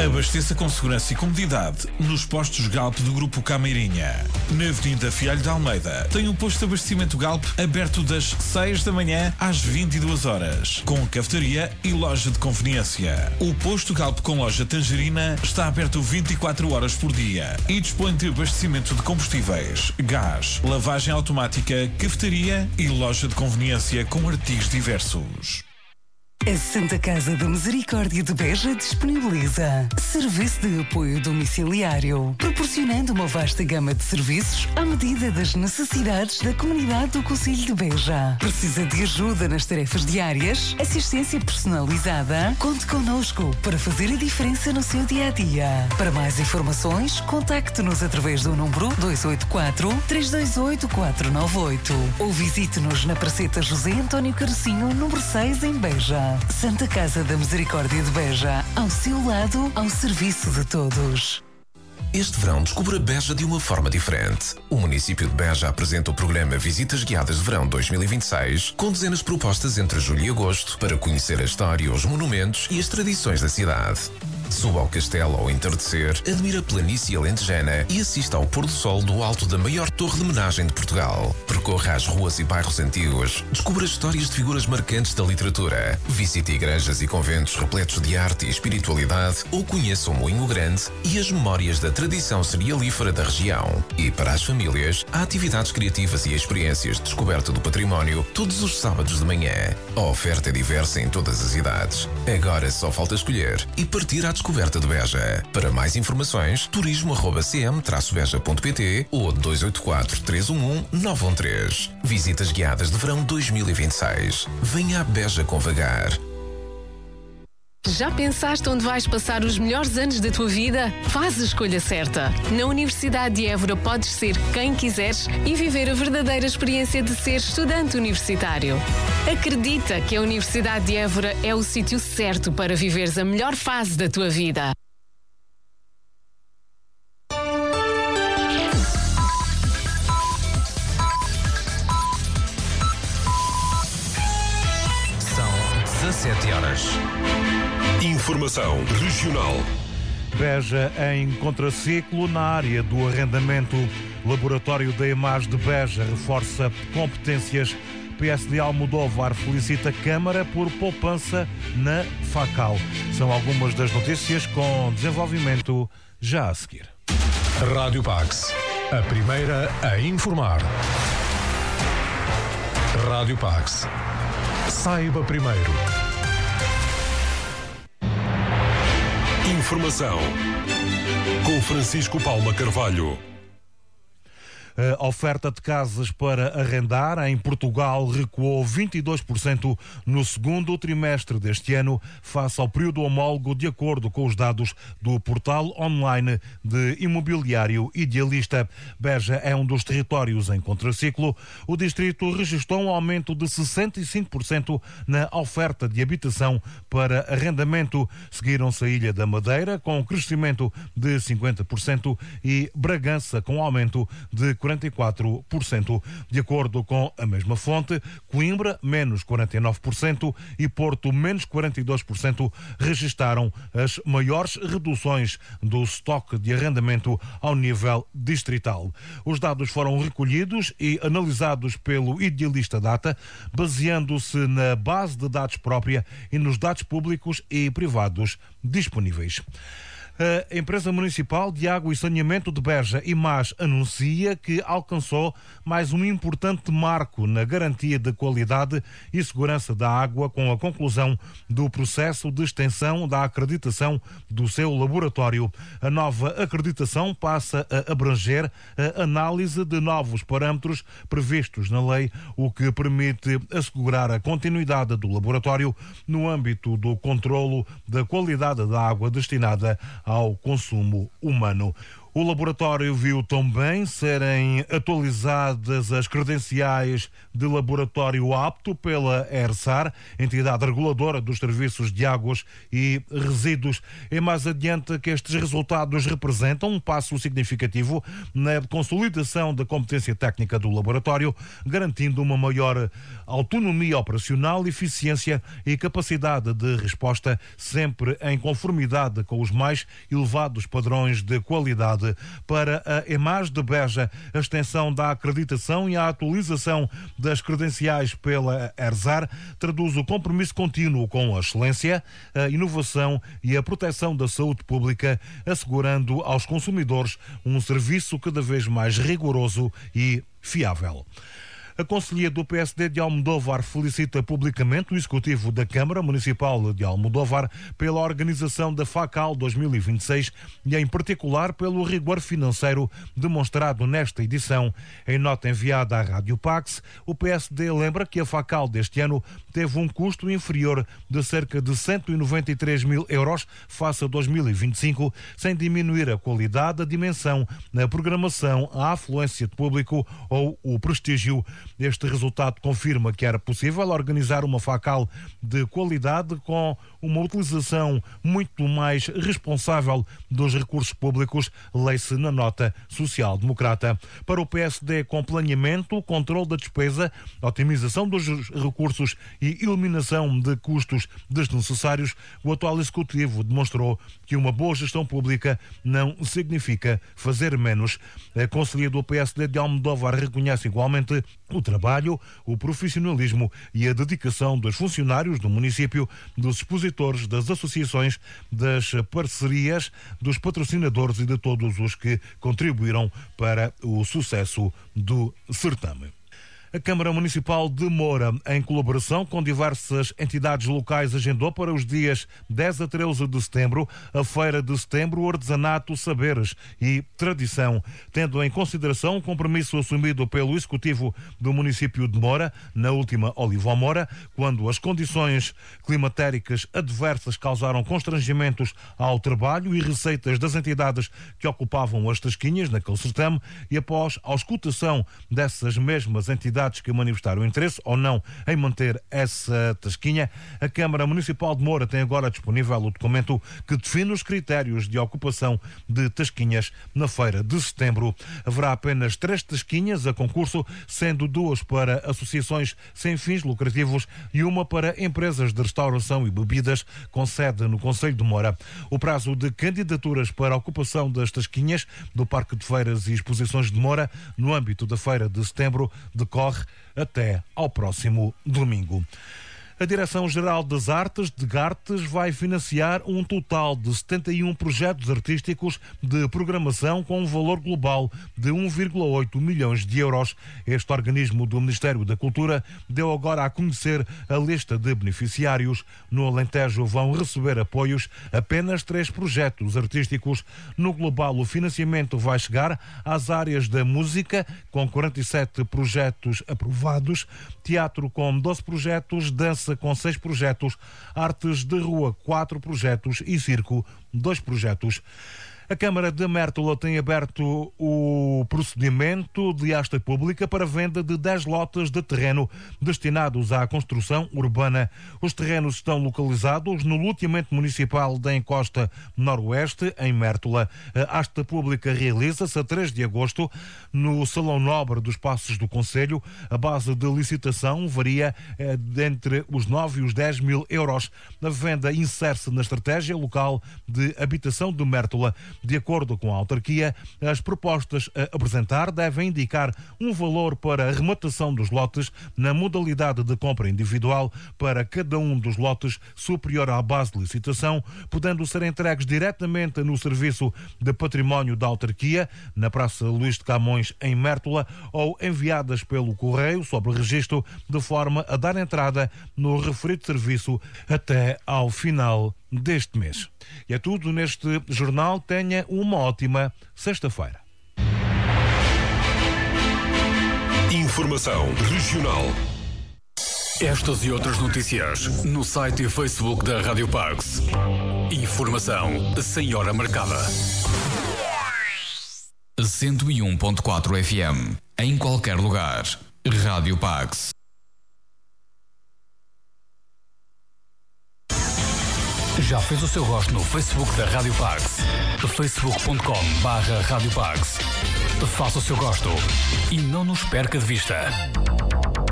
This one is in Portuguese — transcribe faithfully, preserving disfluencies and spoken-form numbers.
Abasteça com segurança e comodidade nos postos Galp do Grupo Cameirinha. Na Avenida Fialho de Almeida tem um posto de abastecimento Galp aberto das seis da manhã às vinte e duas horas, com cafetaria e loja de conveniência. O posto Galp com loja Tangerina está aberto vinte e quatro horas por dia e dispõe de abastecimento de combustíveis, gás, lavagem automática, cafetaria e loja de conveniência com artigos diversos. A Santa Casa da Misericórdia de Beja disponibiliza serviço de apoio domiciliário, proporcionando uma vasta gama de serviços à medida das necessidades da comunidade do Concelho de Beja. Precisa de ajuda nas tarefas diárias? Assistência personalizada? Conte connosco para fazer a diferença no seu dia-a-dia. Para mais informações, contacte-nos através do número dois oito quatro, três dois oito, quatro nove oito ou visite-nos na Praceta José António Carocinho, número seis, em Beja. Santa Casa da Misericórdia de Beja, ao seu lado, ao serviço de todos. Este verão descubra Beja de uma forma diferente. O município de Beja apresenta o programa Visitas Guiadas de Verão dois mil e vinte e seis, com dezenas de propostas entre julho e agosto para conhecer a história, os monumentos e as tradições da cidade. Suba ao castelo ao entardecer, admira a planície alentejana e assista ao pôr do sol do alto da maior torre de homenagem de Portugal. Percorra as ruas e bairros antigos, descubra histórias de figuras marcantes da literatura, visite igrejas e conventos repletos de arte e espiritualidade ou conheça o Moinho Grande e as memórias da tradição cerealífera da região. E para as famílias, há atividades criativas e experiências de descoberta do património todos os sábados de manhã. A oferta é diversa em todas as idades. Agora só falta escolher e partir à descoberta de Beja. Para mais informações, turismo arroba c m traço beja ponto p t ou dois oito quatro, três um um, nove um três. Visitas Guiadas de Verão dois mil e vinte e seis. Venha a Beja com vagar. Já pensaste onde vais passar os melhores anos da tua vida? Faz a escolha certa. Na Universidade de Évora podes ser quem quiseres e viver a verdadeira experiência de ser estudante universitário. Acredita que a Universidade de Évora é o sítio certo para viveres a melhor fase da tua vida. São dezassete horas. Informação regional. Beja em contraciclo na área do arrendamento. Laboratório da EMAS de Beja reforça competências. P S D Almodóvar felicita a Câmara por poupança na FACAL. São algumas das notícias com desenvolvimento já a seguir. Rádio Pax, a primeira a informar. Rádio Pax. Saiba primeiro. Informação com Francisco Palma Carvalho. A oferta de casas para arrendar em Portugal recuou vinte e dois por cento no segundo trimestre deste ano, face ao período homólogo, de acordo com os dados do portal online de imobiliário Idealista. Beja é um dos territórios em contraciclo. O distrito registrou um aumento de sessenta e cinco por cento na oferta de habitação para arrendamento. Seguiram-se a Ilha da Madeira, com um crescimento de cinquenta por cento, e Bragança, com um aumento de quarenta e quatro por cento. De acordo com a mesma fonte, Coimbra, menos quarenta e nove por cento, e Porto, menos quarenta e dois por cento, registaram as maiores reduções do estoque de arrendamento ao nível distrital. Os dados foram recolhidos e analisados pelo Idealista Data, baseando-se na base de dados própria e nos dados públicos e privados disponíveis. A Empresa Municipal de Água e Saneamento de Beja, EMAS, anuncia que alcançou mais um importante marco na garantia de qualidade e segurança da água com a conclusão do processo de extensão da acreditação do seu laboratório. A nova acreditação passa a abranger a análise de novos parâmetros previstos na lei, o que permite assegurar a continuidade do laboratório no âmbito do controlo da qualidade da água destinada ao consumo humano. O laboratório viu também serem atualizadas as credenciais de laboratório apto pela ERSAR, entidade reguladora dos serviços de águas e resíduos. É mais adiante que estes resultados representam um passo significativo na consolidação da competência técnica do laboratório, garantindo uma maior autonomia operacional, eficiência e capacidade de resposta, sempre em conformidade com os mais elevados padrões de qualidade. Para a EMAS de Beja, a extensão da acreditação e a atualização das credenciais pela ERSAR traduz o compromisso contínuo com a excelência, a inovação e a proteção da saúde pública, assegurando aos consumidores um serviço cada vez mais rigoroso e fiável. A conselheira do P S D de Almodóvar felicita publicamente o Executivo da Câmara Municipal de Almodóvar pela organização da FACAL dois mil e vinte e seis e, em particular, pelo rigor financeiro demonstrado nesta edição. Em nota enviada à Rádio Pax, o P S D lembra que a FACAL deste ano teve um custo inferior de cerca de cento e noventa e três mil euros face a dois mil e vinte e cinco, sem diminuir a qualidade, a dimensão, a programação, a afluência de público ou o prestígio. Este resultado confirma que era possível organizar uma FACAL de qualidade com uma utilização muito mais responsável dos recursos públicos, lê-se na nota social-democrata. Para o P S D, com planeamento, controle da despesa, otimização dos recursos e eliminação de custos desnecessários, o atual Executivo demonstrou que uma boa gestão pública não significa fazer menos. A conselheira do P S D de Almodóvar reconhece igualmente o trabalho, o profissionalismo e a dedicação dos funcionários do município, dos expositores, das associações, das parcerias, dos patrocinadores e de todos os que contribuíram para o sucesso do certame. A Câmara Municipal de Moura, em colaboração com diversas entidades locais, agendou para os dias dez a treze de setembro a Feira de Setembro, Artesanato, Saberes e Tradição, tendo em consideração o compromisso assumido pelo Executivo do município de Moura, na última Olivomora, quando as condições climatéricas adversas causaram constrangimentos ao trabalho e receitas das entidades que ocupavam as tasquinhas naquele certame, e após a auscultação dessas mesmas entidades que manifestaram interesse ou não em manter essa tasquinha, a Câmara Municipal de Moura tem agora disponível o documento que define os critérios de ocupação de tasquinhas na Feira de Setembro. Haverá apenas três tasquinhas a concurso, sendo duas para associações sem fins lucrativos e uma para empresas de restauração e bebidas com sede no Concelho de Moura. O prazo de candidaturas para a ocupação das tasquinhas do Parque de Feiras e Exposições de Moura, no âmbito da Feira de Setembro, decorre até ao próximo domingo. A Direção-Geral das Artes de Gartes vai financiar um total de setenta e um projetos artísticos de programação com um valor global de um vírgula oito milhões de euros. Este organismo do Ministério da Cultura deu agora a conhecer a lista de beneficiários. No Alentejo vão receber apoios apenas três projetos artísticos. No global, o financiamento vai chegar às áreas da música, com quarenta e sete projetos aprovados, teatro com doze projetos, dança com seis projetos, artes de rua quatro projetos e circo dois projetos. A Câmara de Mértola tem aberto o procedimento de asta pública para venda de dez lotes de terreno destinados à construção urbana. Os terrenos estão localizados no loteamento municipal da Encosta Noroeste, em Mértola. A asta pública realiza-se a três de agosto no Salão Nobre dos Passos do Concelho. A base de licitação varia entre os nove e os dez mil euros. A venda insere-se na estratégia local de habitação de Mértola. De acordo com a autarquia, as propostas a apresentar devem indicar um valor para a arrematação dos lotes na modalidade de compra individual para cada um dos lotes superior à base de licitação, podendo ser entregues diretamente no Serviço de Património da autarquia, na Praça Luís de Camões, em Mértola, ou enviadas pelo correio sob registro, de forma a dar entrada no referido serviço até ao final deste mês. E é tudo neste jornal. Tenha uma ótima sexta-feira. Informação regional. Estas e outras notícias no site e Facebook da Rádio Pax. Informação sem hora marcada. cento e um ponto quatro F M. Em qualquer lugar. Rádio Pax. Já fez o seu gosto no Facebook da Rádio Pax? facebook ponto com barra Rádio Pax. Faça o seu gosto e não nos perca de vista.